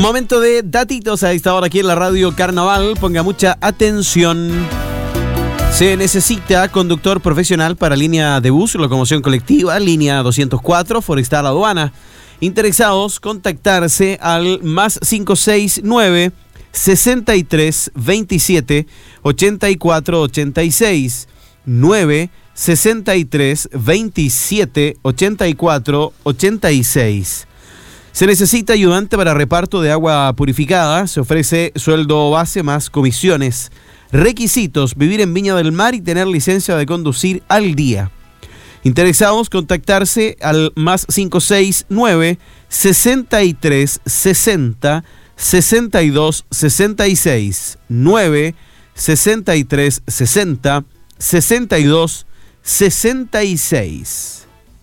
Momento de datitos a esta hora aquí en la Radio Carnaval. Ponga mucha atención. Se necesita conductor profesional para línea de bus, locomoción colectiva, línea 204, Forestal Aduana. Interesados, contactarse al más 569 63 27 84 86 9 63 27 84 86. Se necesita ayudante para reparto de agua purificada. Se ofrece sueldo base más comisiones. Requisitos: vivir en Viña del Mar y tener licencia de conducir al día. Interesados, contactarse al más 569 63 60 62 66 9 63 60 62 66.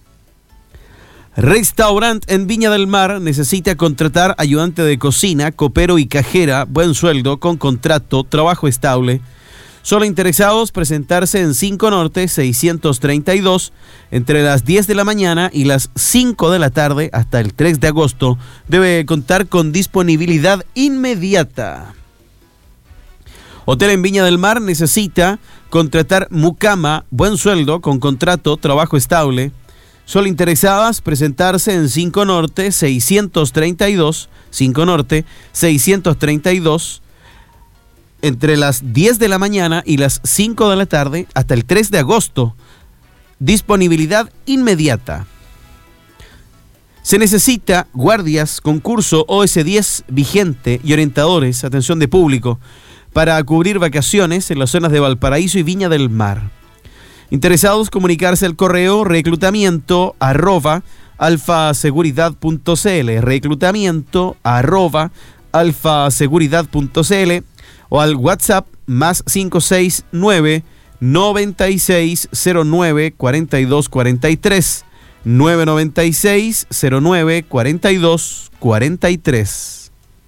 Restaurant en Viña del Mar necesita contratar ayudante de cocina, copero y cajera, buen sueldo, con contrato, trabajo estable. Solo interesados, presentarse en 5 Norte 632 entre las 10 de la mañana y las 5 de la tarde hasta el 3 de agosto. Debe contar con disponibilidad inmediata. Hotel en Viña del Mar necesita contratar mucama, buen sueldo, con contrato, trabajo estable. Solo interesadas, presentarse en 5 Norte 632, 5 Norte 632, entre las 10 de la mañana y las 5 de la tarde hasta el 3 de agosto. Disponibilidad inmediata. Se necesita guardias, concurso OS10 vigente y orientadores, atención de público, para cubrir vacaciones en las zonas de Valparaíso y Viña del Mar. Interesados, comunicarse al correo reclutamiento@alfaseguridad.cl, reclutamiento@alfaseguridad.cl, o al WhatsApp más 569 9609 4243 996 09 4243.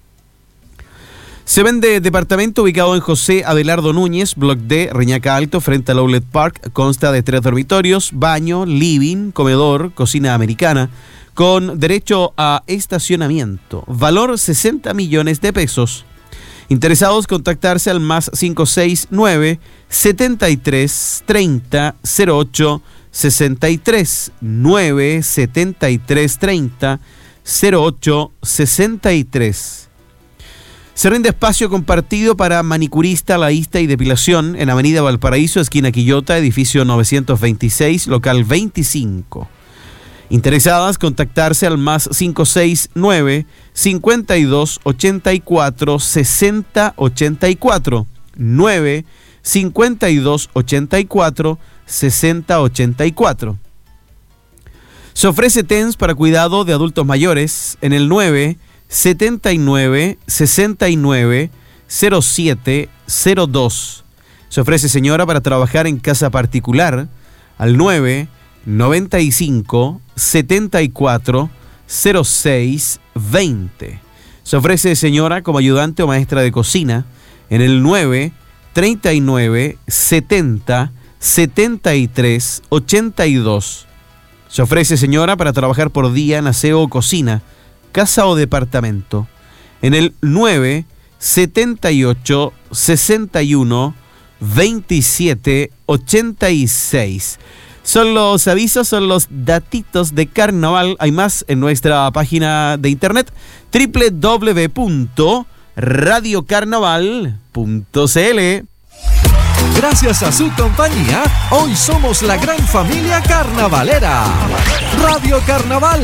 Se vende departamento ubicado en José Abelardo Núñez, Block D, Reñaca Alto, frente al Outlet Park. Consta de 3 dormitorios, baño, living, comedor, cocina americana, con derecho a estacionamiento. Valor 60 millones de pesos. Interesados, contactarse al más 569 73 30 08 63 9 73 30 08 63. Se rinde espacio compartido para manicurista, laísta y depilación en Avenida Valparaíso, esquina Quillota, edificio 926, local 25. Interesadas, contactarse al más 569 52 84 60 84 9 52 84 60 84. Se ofrece TENS para cuidado de adultos mayores en el 9 79 69 07 02. Se ofrece señora para trabajar en casa particular al 9 95 74 06 20. Se ofrece señora como ayudante o maestra de cocina en el 9 39 70 73 82. Se ofrece señora para trabajar por día en aseo o cocina, casa o departamento, en el 9 78 61 27 86. Son los avisos, son los datitos de carnaval. Hay más en nuestra página de internet www.radiocarnaval.cl. Gracias a su compañía, hoy somos la gran familia carnavalera. Radio Carnaval.